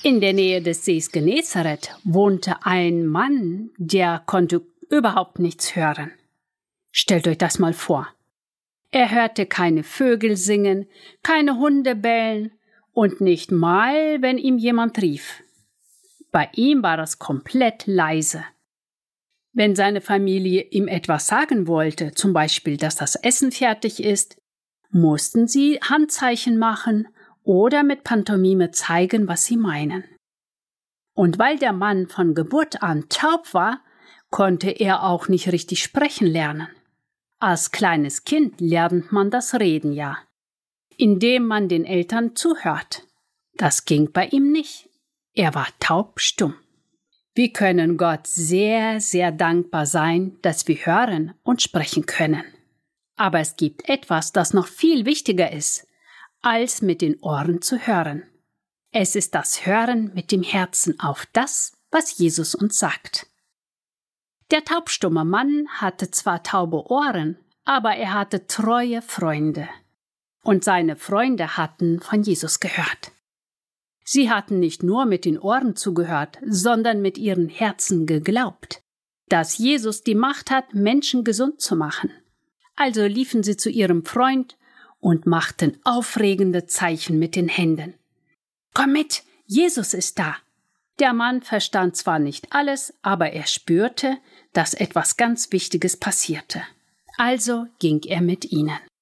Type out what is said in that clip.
In der Nähe des Sees Genezareth wohnte ein Mann, der konnte überhaupt nichts hören. Stellt euch das mal vor. Er hörte keine Vögel singen, keine Hunde bellen und nicht mal, wenn ihm jemand rief. Bei ihm war es komplett leise. Wenn seine Familie ihm etwas sagen wollte, zum Beispiel, dass das Essen fertig ist, mussten sie Handzeichen machen oder mit Pantomime zeigen, was sie meinen. Und weil der Mann von Geburt an taub war, konnte er auch nicht richtig sprechen lernen. Als kleines Kind lernt man das Reden ja, indem man den Eltern zuhört. Das ging bei ihm nicht. Er war taubstumm. Wir können Gott sehr, sehr dankbar sein, dass wir hören und sprechen können. Aber es gibt etwas, das noch viel wichtiger ist, als mit den Ohren zu hören. Es ist das Hören mit dem Herzen auf das, was Jesus uns sagt. Der taubstumme Mann hatte zwar taube Ohren, aber er hatte treue Freunde. Und seine Freunde hatten von Jesus gehört. Sie hatten nicht nur mit den Ohren zugehört, sondern mit ihren Herzen geglaubt, dass Jesus die Macht hat, Menschen gesund zu machen. Also liefen sie zu ihrem Freund und machten aufregende Zeichen mit den Händen. »Komm mit, Jesus ist da!« Der Mann verstand zwar nicht alles, aber er spürte, dass etwas ganz Wichtiges passierte. Also ging er mit ihnen.